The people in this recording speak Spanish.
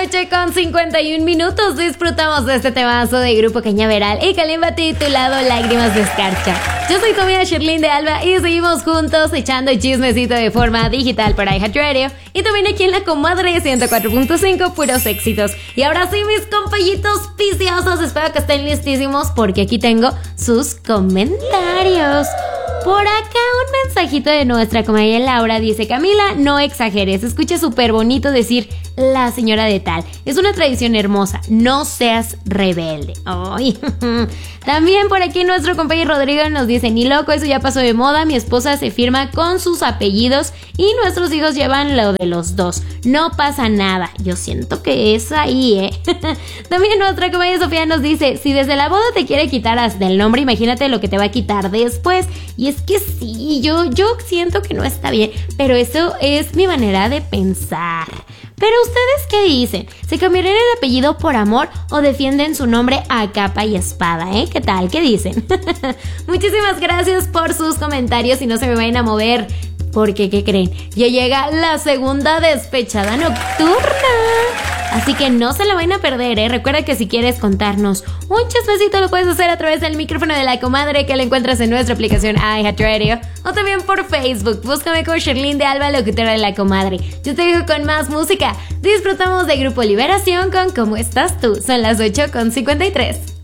8:51. Disfrutamos de este temazo de Grupo Cañaveral y Kalimba titulado Lágrimas de Escarcha. Yo soy tu amiga Sherlyn de Alba y seguimos juntos echando chismecito de forma digital para iHeartRadio y también aquí en La Comadre 104.5, puros éxitos. Y ahora sí, mis compañitos viciosos, espero que estén listísimos porque aquí tengo sus comentarios. Por acá un mensajito de nuestra comadre Laura dice: Camila, no exageres, escucha súper bonito decir la señora de tal. Es una tradición hermosa, no seas rebelde. Ay. También por aquí nuestro compañero Rodrigo nos dice: ni loco, eso ya pasó de moda, mi esposa se firma con sus apellidos y nuestros hijos llevan lo de los dos. No pasa nada, yo siento que es ahí, También nuestra compañera Sofía nos dice: si desde la boda te quiere quitar hasta el nombre, imagínate lo que te va a quitar después. Y es que sí, yo siento que no está bien, pero eso es mi manera de pensar. Pero ustedes, ¿qué dicen? ¿Se cambiarían el apellido por amor o defienden su nombre a capa y espada, ¿Qué tal? ¿Qué dicen? Muchísimas gracias por sus comentarios y no se me vayan a mover, porque ¿qué creen? Ya llega la segunda despechada nocturna. Así que no se la vayan a perder, Recuerda que si quieres contarnos un chismecito lo puedes hacer a través del micrófono de La Comadre, que lo encuentras en nuestra aplicación iHeartRadio o también por Facebook. Búscame como Sherlyn de Alba, locutora de La Comadre. Yo te dejo con más música. Disfrutamos de Grupo Liberación con ¿Cómo estás tú? Son las 8:53.